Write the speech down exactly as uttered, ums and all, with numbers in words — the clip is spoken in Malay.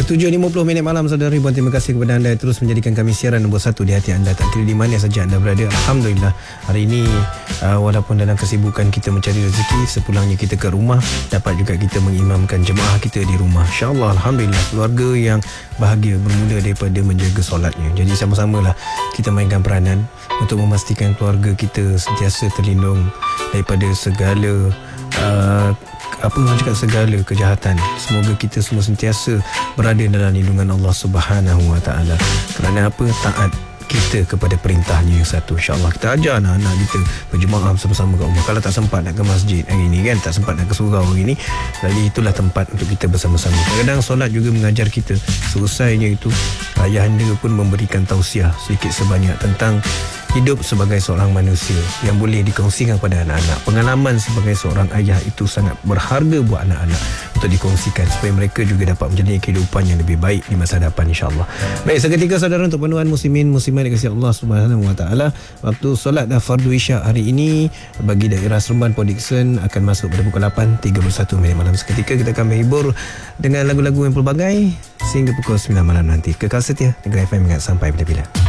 tujuh lima puluh minit malam, saudara Ribuan. Terima kasih kepada anda yang terus menjadikan kami siaran nombor satu di hati anda, tak kira di mana saja anda berada. Alhamdulillah, hari ini uh, walaupun dalam kesibukan kita mencari rezeki, sepulangnya kita ke rumah, dapat juga kita mengimamkan jemaah kita di rumah. InsyaAllah, Alhamdulillah, keluarga yang bahagia bermula daripada menjaga solatnya. Jadi sama-samalah kita mainkan peranan untuk memastikan keluarga kita sentiasa terlindung daripada segala uh, apa orang cakap, segala kejahatan. Semoga kita semua sentiasa berada dalam lindungan Allah Subhanahu Wa Taala. Kerana apa? Taat kita kepada perintahnya yang satu. InsyaAllah kita ajar anak-anak kita berjemaah bersama-sama kat rumah. Kalau tak sempat nak ke masjid hari ni kan, tak sempat nak ke surau hari ni, jadi itulah tempat untuk kita bersama-sama. Kadang-kadang solat juga mengajar kita, seusainya itu ayah anda pun memberikan tausiah sedikit sebanyak tentang hidup sebagai seorang manusia yang boleh dikongsikan kepada anak-anak. Pengalaman sebagai seorang ayah itu sangat berharga buat anak-anak untuk dikongsikan supaya mereka juga dapat menjalani kehidupan yang lebih baik di masa depan, insyaAllah. Baik, seketika saudara, untuk penuhan muslimin muslimat dikasihi Allah Subhanahu Wa Taala, waktu solat dah fardu isyak hari ini bagi daerah Seremban Port Dickson akan masuk pada pukul lapan tiga puluh satu minit malam. Seketika kita akan menghibur dengan lagu-lagu yang pelbagai sehingga pukul sembilan malam nanti. Kekal setia Negeri F M ingat sampai bila-bila.